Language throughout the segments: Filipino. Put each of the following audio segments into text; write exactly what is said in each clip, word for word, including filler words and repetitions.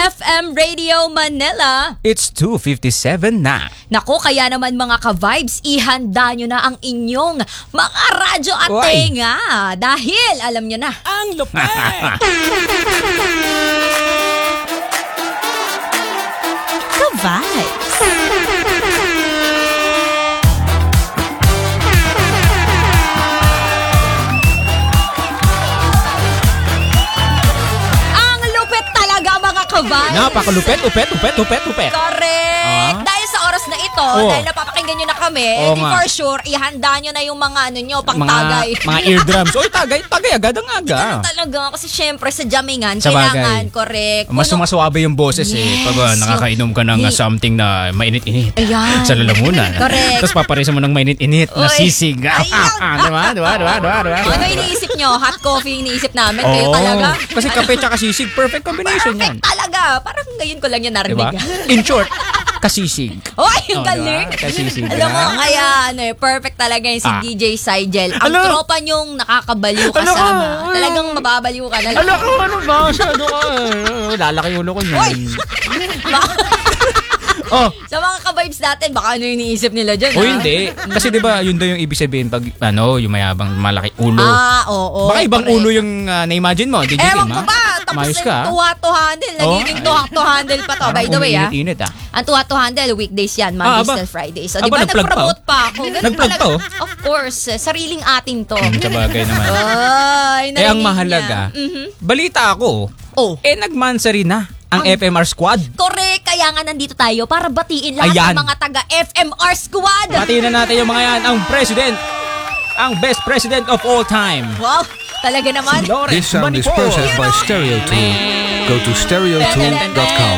F M Radio Manila. It's two fifty-seven na. Naku, kaya naman mga ka-vibes, ihanda nyo na ang inyong mga radyo at Uy. tenga. Dahil, alam nyo na, Ang lupet! ka-vibes. Ang lupit talaga mga ka-vibes. Napakalupet, upet, upet, upet, upet. Correct! Ah. Dahil sa oras na ito, Oh. dahil napapakinggan nyo na kami, Oo eh, nga. for sure, ihanda nyo na yung mga ano nyo, pang Mga, tagay. mga eardrums. Oy, tagay, tagay agad ang aga. Ganun talaga, kasi syempre sa jamingan, Sa bagay. kailangan, correct. Mas Puno- sumaswabe yung boses eh. Yes. Pag uh, nakakainom ka ng uh, Hey. something na mainit-init. Ayan. Sa lalamunan. Correct. Tapos paparisa mo ng mainit-init na Uy. sisig. Ayan. diba? Diba? Diba? Diba? Diba? Ano iniisip nyo? Hot coffee yung iniisip namin? Kayo Oo. talaga? Kasi kape tsaka sisig, perfect combination yan. Perfect talaga. Parang ngayon ko lang yan narinig. Diba? In short, kasisig. Hoy, yung Oh, galing. diba? Kasisig. Alam mo, kaya ano eh, perfect talaga yung si Ah. D J Sigel. Ang Ano? tropa nyong nakakabaliw Ano? kasama. Talagang mababaliw ka na lang. Ano ka? Ano ba? Masyado ka. Lalaki ulo ko Hoy! yun. Oh, Sa mga ka-vibes natin, baka ano yung iniisip nila dyan, o ha? hindi. Kasi 'di ba, yun daw yung ibig sabihin pag ano, yung mayabang malaki ulo. Ah, oo. Baka ibang correct. ulo yung uh, na-imagine mo, D J Ewan Kim, ko ha? ba? Tapos Mayos yung ka, ha? tuwa to handle. Nagiging Oh. tuwa to handle pa to. By the way, ah. Init, ah. Ang tuwa to handle, weekdays yan, Mondays Ah, aba. till Fridays. So, Aba, di ba nag-plug pa, nag-promote pa ako? Ganun Nag-plug talaga. pa, oh. Of course, eh, sariling atin to. Hmm, sa bagay naman. Ay, eh, ang narinig mahalaga, niya. Mhm. balita ako, Oh. eh, nagmansari na ang Ang- F M R Squad. Correct, kaya nga nandito tayo para batiin lahat Ayan. ng mga taga F M R Squad. Batiin na natin yung mga yan, ang president, ang best president of all time. Wow, talaga naman. Lawrence This sound is Manipur. processed by Stereo Tool. Go to stereo tool dot com.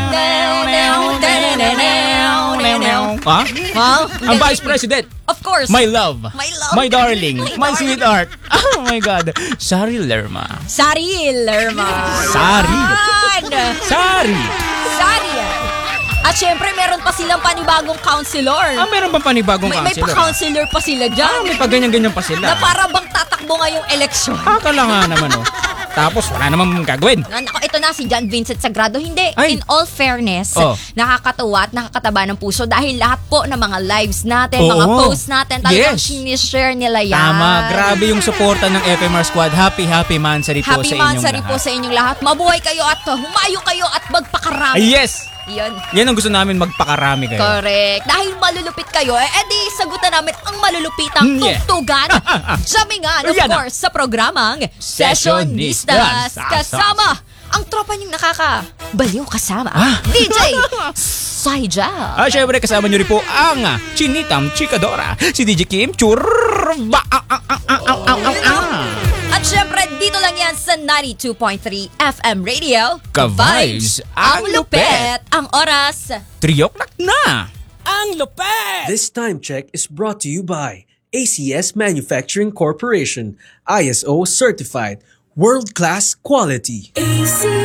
Ha? Wow, Ang galing. vice president, Of course. my love, My love. my darling, My my darling. sweetheart. Oh my God, Sari Lerma. Sari Lerma. Sari. Yan. Sari. Sari. At syempre, meron pa silang panibagong counselor. Ah, meron bang panibagong May, may counselor? pa-counselor pa sila Ah, dyan. may paganyan-ganyan pa Na sila. para bang tatakbo ngayong eleksyon. Akala nga naman, oh. Tapos wala namang gagawin. Na- Nako, ito na si John Vincent Sagrado. Hindi, Ay. in all fairness, Oh. nakakatuwa at nakakataba ng puso dahil lahat po ng mga lives natin, Oo. mga posts natin, talagang Yes. sinishare nila yan. Tama, grabe yung suporta ng F M R Squad. Happy, happy mansari po Happy sa inyong Mansari lahat. po sa inyong lahat. Mabuhay kayo at humayo kayo at magpakarami. Ay, yes! Yun. Yan ang gusto namin, magpakarami kayo. Correct. Dahil malulupit kayo, eh, edi sagutan namin ang malulupitang Mm, yeah. tugtugan. Samingan, of Yan na. course, sa programang Sessionistas. Sessionistas. Kasama ang tropa niyong nakaka-baliw kasama. Ah. D J Saija. Ah, syempre kasama nyo rin po ang ah, Chinitam Chikadora, si D J Kim Churba. Ah, ah, ah, ah, ah, ah, ah, ah. At syempre, dito lang yan sa ninety-two point three F M Radio. Ka-vibes, Ang ang lupet. lupet. Ang oras. Three o'clock na. Ang lupet! This time check is brought to you by A C S Manufacturing Corporation, I S O certified, world-class quality.